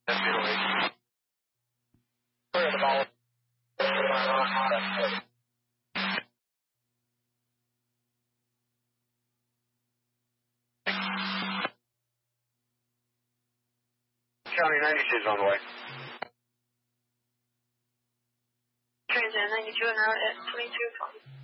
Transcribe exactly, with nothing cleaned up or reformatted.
Clear the ball. County ninety-two is on the way. Transit ninety-two and out at twenty-two.